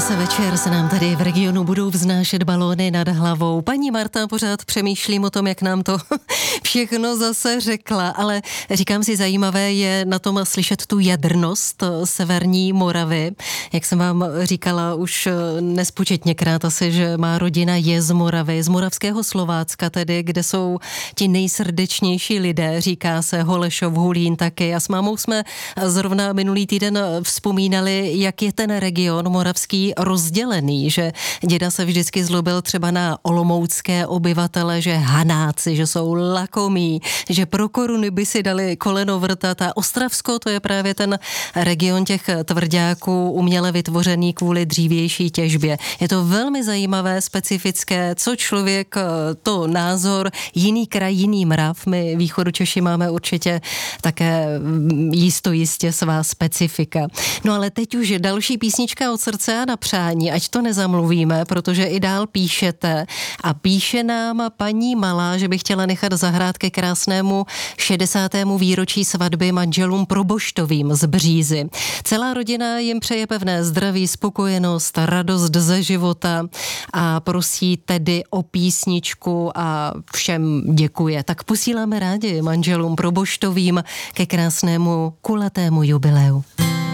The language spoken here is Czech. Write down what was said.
Zase večer se nám tady v regionu budou vznášet balóny nad hlavou. Paní Marta pořád přemýšlím o tom, jak nám to všechno zase řekla, ale říkám si, zajímavé je na tom slyšet tu jadrnost severní Moravy. Jak jsem vám říkala už nespočetněkrát asi, že má rodina je z Moravy, z moravského Slovácka tedy, kde jsou ti nejsrdečnější lidé, říká se Holešov, Hulín taky. A s mámou jsme zrovna minulý týden vzpomínali, jak je ten region moravský rozdělený, že děda se vždycky zlobil třeba na olomoucké obyvatele, že hanáci, že jsou lakomí, že pro koruny by si dali koleno vrtat, a Ostravsko, to je právě ten region těch tvrďáků uměle vytvořený kvůli dřívější těžbě. Je to velmi zajímavé, specifické, co člověk, to názor, jiný kraj, jiný mrav. My Východočeši máme určitě také jistě svá specifika. No ale teď už je další písnička od srdce a na přání, ať to nezamluvíme, protože i dál píšete a píše nám paní Malá, že by chtěla nechat zahrát ke krásnému 60. výročí svatby manželům Proboštovým z Břízy. Celá rodina jim přeje pevné zdraví, spokojenost, radost ze života a prosí tedy o písničku a všem děkuje. Tak posíláme rádi manželům Proboštovým ke krásnému kulatému jubileu.